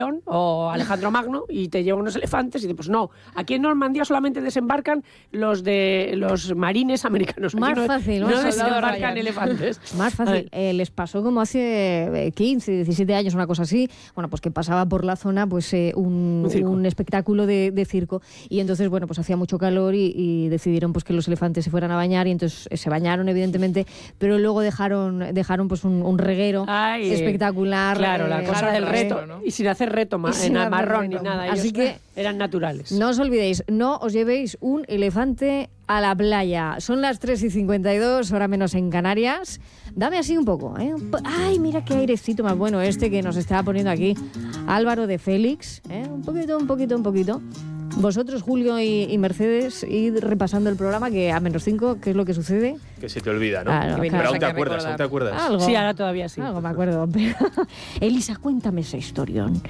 o Alejandro Magno y te llevan unos elefantes y dices, pues no, aquí en Normandía solamente desembarcan los marines americanos. Más fácil, no desembarcan elefantes. Más fácil. Les pasó como hace 15, 17 años, una cosa así, bueno, pues que pasaba por la zona pues un espectáculo de circo y entonces, bueno, pues hacía mucho calor y decidieron pues que los elefantes se fueran a bañar y entonces se bañaron, evidentemente, pero luego dejaron pues un reguero espectacular. Claro, la cosa del reto, ¿no? Y sin hacer reto en marrón ni nada. Ellos así que eran naturales. No os olvidéis, no os llevéis un elefante a la playa. Son las 3:52, hora menos en Canarias. Dame así un poco, ¿eh? Ay, mira qué airecito más bueno que nos estaba poniendo aquí Álvaro de Félix, ¿eh? Un poquito. Vosotros, Julio y Mercedes, id repasando el programa, que a -5, ¿qué es lo que sucede? Que se te olvida, ¿no? Claro, pero aún te acuerdas. ¿Algo? Sí, ahora todavía sí. Algo me acuerdo. Elisa, cuéntame ese historión.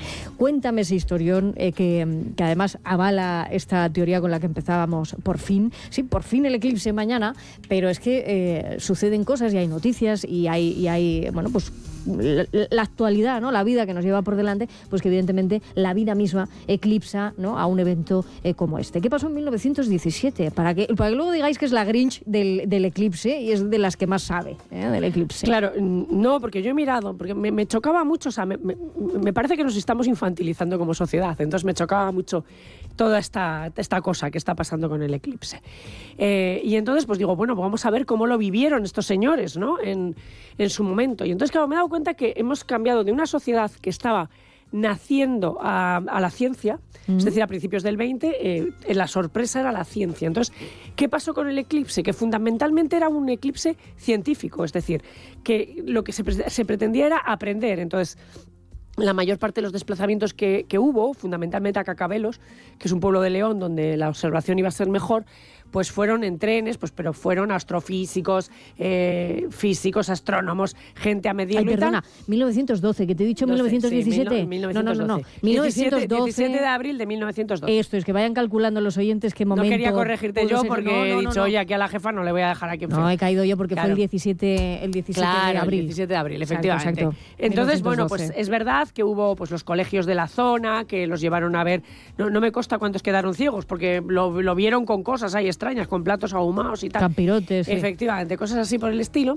Que además avala esta teoría con la que empezábamos por fin. Sí, por fin el eclipse mañana, pero es que suceden cosas y hay noticias y hay bueno, pues la actualidad, ¿no? La vida que nos lleva por delante, pues que evidentemente la vida misma eclipsa, ¿no? A un evento como este. ¿Qué pasó en 1917? Para que luego digáis que es la Grinch del eclipse y es de las que más sabe, del eclipse. Claro, no, porque yo he mirado, porque me chocaba mucho, o sea, me parece que nos estamos infantilizando como sociedad, entonces me chocaba mucho toda esta cosa que está pasando con el eclipse. Y entonces, pues digo, bueno, pues vamos a ver cómo lo vivieron estos señores, ¿no? En su momento. Y entonces, claro, me he dado cuenta que hemos cambiado de una sociedad que estaba naciendo a la ciencia, es decir, a principios del 20, la sorpresa era la ciencia. Entonces, ¿qué pasó con el eclipse? Que fundamentalmente era un eclipse científico, es decir, que lo que se pretendía era aprender. Entonces, la mayor parte de los desplazamientos que hubo, fundamentalmente a Cacabelos, que es un pueblo de León donde la observación iba a ser mejor, pues fueron en trenes, pues pero fueron astrofísicos, físicos, astrónomos, gente a medirlo. Ay, perdona, 1912, que te he dicho 1917. Sí, 1912. No. 1912. 17 de abril de 1912. Esto es, que vayan calculando los oyentes qué momento. No quería corregirte yo porque he dicho, oye, aquí a la jefa no le voy a dejar aquí enfrente. No, he caído yo porque fue el 17 de abril. El 17 de abril, efectivamente. Exacto. Entonces, bueno, pues es verdad que hubo pues los colegios de la zona que los llevaron a ver. No me consta cuántos quedaron ciegos porque lo vieron con cosas ahí extrañas, con platos ahumados y tal. Capirotes. Efectivamente, cosas así por el estilo.